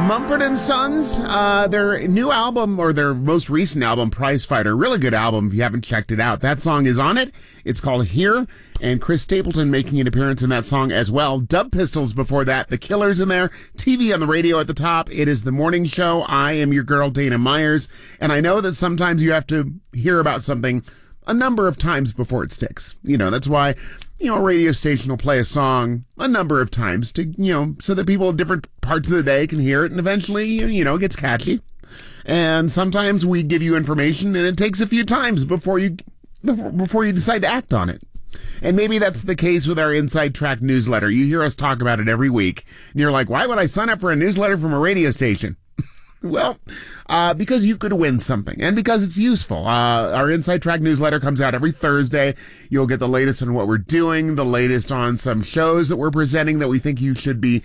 Mumford & Sons, their new album, or their most recent album, Prize Fighter, really good album if you haven't checked it out. That song is on it. It's called Here, and Chris Stapleton making an appearance in that song as well. Dub Pistols before that, The Killers in there, TV on the radio at the top. It is the morning show. I am your girl, Dana Myers, and I know that sometimes you have to hear about something a number of times before it sticks. You know, that's why, a radio station will play a song a number of times to, so that people in different parts of the day can hear it, and eventually, it gets catchy. And sometimes we give you information and it takes a few times before you decide to act on it. And maybe that's the case with our Inside Track newsletter. You hear us talk about it every week, and you're like, why would I sign up for a newsletter from a radio station? Well, because you could win something, and because it's useful. Our Inside Track newsletter comes out every Thursday. You'll get the latest on what we're doing, the latest on some shows that we're presenting that we think you should be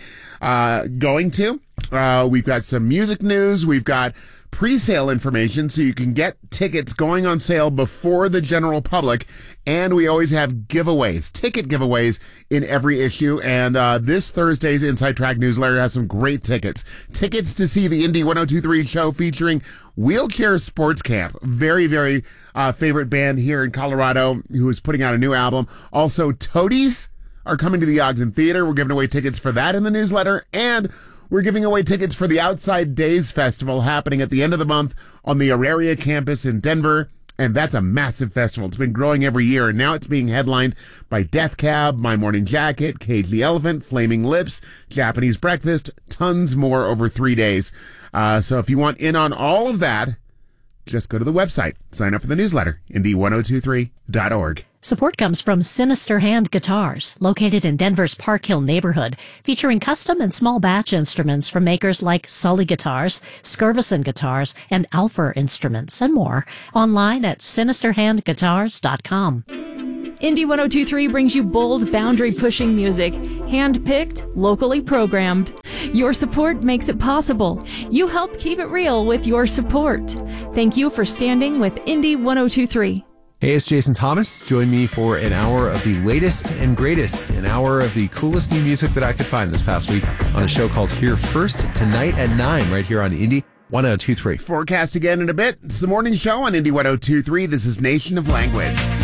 going to. We've got some music news. We've got pre-sale information so you can get tickets going on sale before the general public. And we always have giveaways, ticket giveaways in every issue. And this Thursday's Inside Track newsletter has some great tickets. Tickets to see the Indie 102.3 show featuring Wheelchair Sports Camp. Very, very favorite band here in Colorado who is putting out a new album. Also, Toadies are coming to the Ogden Theater. We're giving away tickets for that in the newsletter. And we're giving away tickets for the Outside Days Festival happening at the end of the month on the Auraria campus in Denver. And that's a massive festival. It's been growing every year, and now it's being headlined by Death Cab, My Morning Jacket, Cage the Elephant, Flaming Lips, Japanese Breakfast, tons more over 3 days. So if you want in on all of that, just go to the website. Sign up for the newsletter, indie1023.org. Support comes from Sinister Hand Guitars, located in Denver's Park Hill neighborhood, featuring custom and small batch instruments from makers like Sully Guitars, Skirvison Guitars, and Alpha Instruments, and more. Online at sinisterhandguitars.com. Indie 102.3 brings you bold, boundary-pushing music, hand-picked, locally programmed. Your support makes it possible. You help keep it real with your support. Thank you for standing with Indie 102.3. Hey, it's Jason Thomas. Join me for an hour of the latest and greatest, an hour of the coolest new music that I could find this past week on a show called Here First, tonight at 9, right here on Indie 102.3. Forecast again in a bit. It's the morning show on Indie 102.3. This is Nation of Language.